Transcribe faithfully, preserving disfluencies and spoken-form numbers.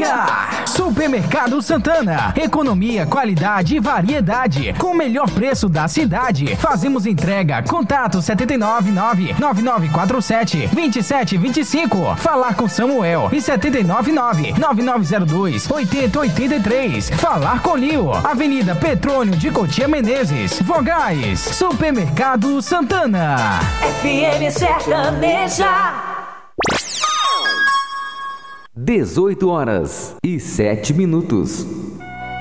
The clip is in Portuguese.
Santana. Supermercado Santana. Economia, qualidade e variedade. Com o melhor preço da cidade. Fazemos entrega. Contato sete nove nove, nove nove quatro sete, dois sete dois cinco. Falar com Samuel. E sete nove nove, nove nove zero dois, oito zero oito três. Falar com Lio. Avenida Petrônio de Cotia Menezes. Vogais. Supermercado Santana. F M Sertaneja. dezoito horas e sete minutos.